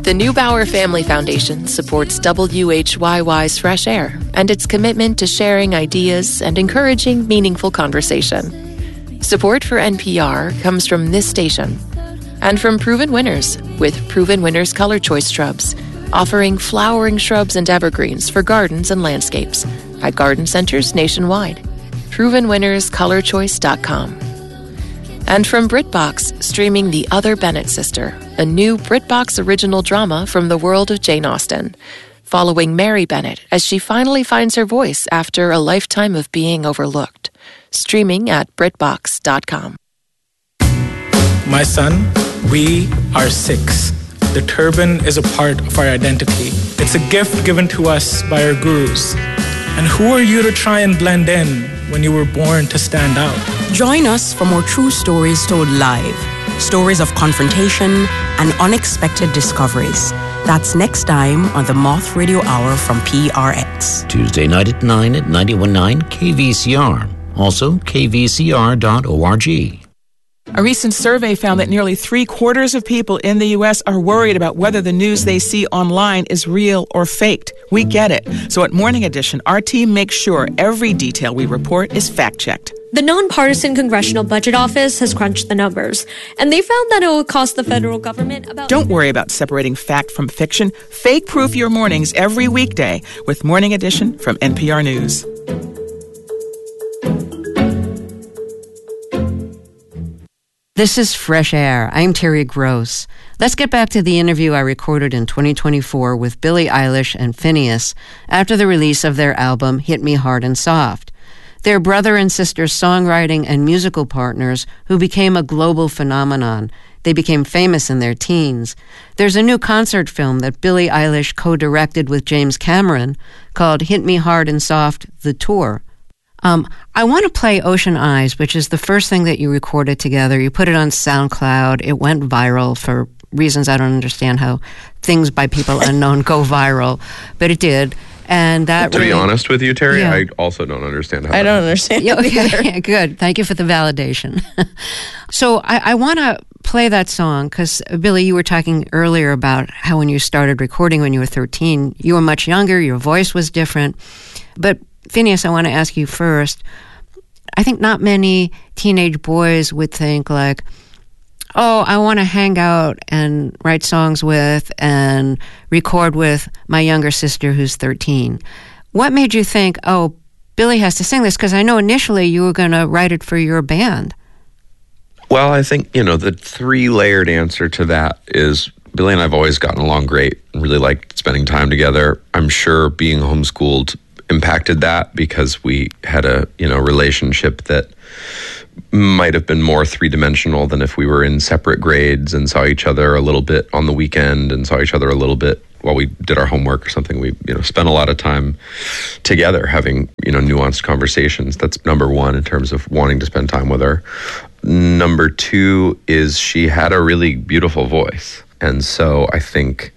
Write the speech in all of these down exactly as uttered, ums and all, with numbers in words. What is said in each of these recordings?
The Neubauer Family Foundation supports W H Y Y's Fresh Air and its commitment to sharing ideas and encouraging meaningful conversation. Support for N P R comes from this station and from Proven Winners with Proven Winners Color Choice Shrubs, offering flowering shrubs and evergreens for gardens and landscapes at garden centers nationwide. proven winners color choice dot com. And from BritBox, streaming The Other Bennett Sister, a new BritBox original drama from the world of Jane Austen, following Mary Bennett as she finally finds her voice after a lifetime of being overlooked. Streaming at brit box dot com. My son, we are six. The turban is a part of our identity. It's a gift given to us by our gurus. And who are you to try and blend in when you were born to stand out? Join us for more true stories told live. Stories of confrontation and unexpected discoveries. That's next time on the Moth Radio Hour from P R X. Tuesday night at nine at ninety-one point nine K V C R. Also, k v c r dot org. A recent survey found that nearly three quarters of people in the U S are worried about whether the news they see online is real or faked. We get it. So at Morning Edition, our team makes sure every detail we report is fact-checked. The nonpartisan Congressional Budget Office has crunched the numbers, and they found that it will cost the federal government about... Don't worry about separating fact from fiction. Fake-proof your mornings every weekday with Morning Edition from N P R News. This is Fresh Air. I'm Terry Gross. Let's get back to the interview I recorded in twenty twenty-four with Billie Eilish and Finneas after the release of their album Hit Me Hard and Soft. They're brother and sister songwriting and musical partners who became a global phenomenon. They became famous in their teens. There's a new concert film that Billie Eilish co-directed with James Cameron called Hit Me Hard and Soft, The Tour. Um, I want to play Ocean Eyes, which is the first thing that you recorded together. You put it on SoundCloud. It went viral for reasons I don't understand how things by people unknown go viral, but it did. And that to really, be honest with you, Terry, yeah. I also don't understand how. I don't understand. Yeah, okay, good. Thank you for the validation. So I, I want to play that song because, Billy, you were talking earlier about how when you started recording when you were thirteen, you were much younger, your voice was different. But Finneas, I want to ask you first. I think not many teenage boys would think like, oh, I want to hang out and write songs with and record with my younger sister who's thirteen. What made you think, oh, Billy has to sing this? Because I know initially you were going to write it for your band. Well, I think, you know, the three-layered answer to that is Billy and I have always gotten along great and really liked spending time together. I'm sure being homeschooled impacted that because we had a, you know, relationship that might have been more three-dimensional than if we were in separate grades and saw each other a little bit on the weekend and saw each other a little bit while we did our homework or something. We, you know, spent a lot of time together having, you know, nuanced conversations. That's number one in terms of wanting to spend time with her. Number two is she had a really beautiful voice. And so I think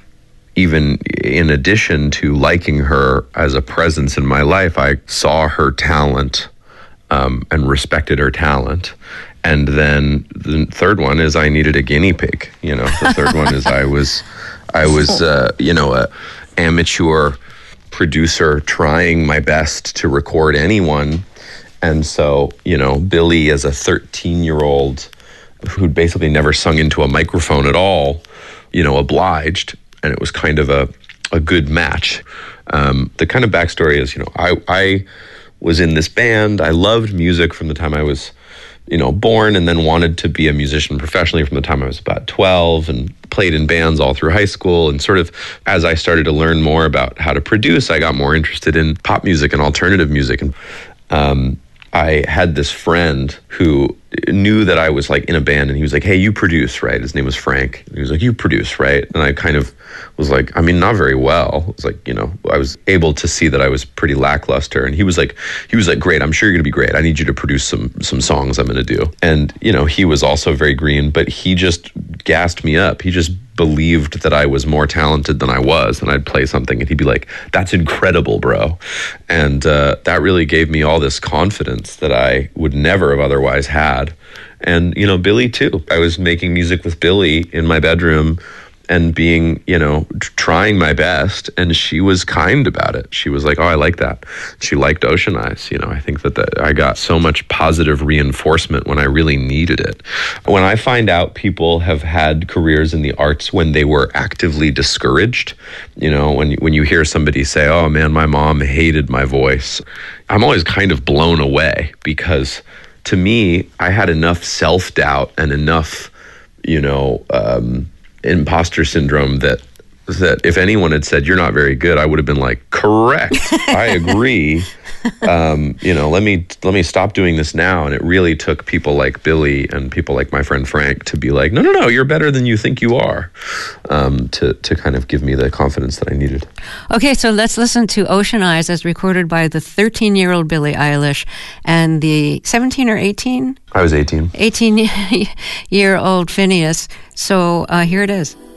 even in addition to liking her as a presence in my life, I saw her talent um, and respected her talent. And then the third one is I needed a guinea pig. You know, the third one is I was, I was, uh, you know, a amateur producer trying my best to record anyone. And so, you know, Billy as a thirteen-year-old who'd basically never sung into a microphone at all, you know, obliged. And it was kind of a, a good match. Um, the kind of backstory is, you know, I, I was in this band. I loved music from the time I was, you know, born, and then wanted to be a musician professionally from the time I was about twelve, and played in bands all through high school. And sort of as I started to learn more about how to produce, I got more interested in pop music and alternative music. And um, I had this friend who knew that I was like in a band, and he was like, hey, you produce, right? His name was Frank. He was like, you produce, right? And I kind of was like, I mean, not very well. It was like, you know, I was able to see that I was pretty lackluster. And he was like, he was like, great, I'm sure you're gonna be great. I need you to produce some some songs I'm gonna do. And, you know, he was also very green, but he just gassed me up. He just believed that I was more talented than I was, and I'd play something and he'd be like, that's incredible, bro. And uh, that really gave me all this confidence that I would never have otherwise had. And, you know, Billy too. I was making music with Billy in my bedroom, and being, you know, trying my best. And she was kind about it. She was like, oh, I like that. She liked Ocean Eyes. You know, I think that the, I got so much positive reinforcement when I really needed it. When I find out people have had careers in the arts when they were actively discouraged, you know, when, when you hear somebody say, oh man, my mom hated my voice, I'm always kind of blown away, because to me, I had enough self-doubt and enough, you know, um, imposter syndrome that that if anyone had said, you're not very good, I would have been like, correct, I agree. Um, you know, let me let me stop doing this now. And it really took people like Billy and people like my friend Frank to be like, no, no, no, you're better than you think you are, um, to, to kind of give me the confidence that I needed. Okay, so let's listen to Ocean Eyes as recorded by the thirteen-year-old Billie Eilish and the seventeen or eighteen? I was eighteen. eighteen-year-old Phineas. So uh, here it is.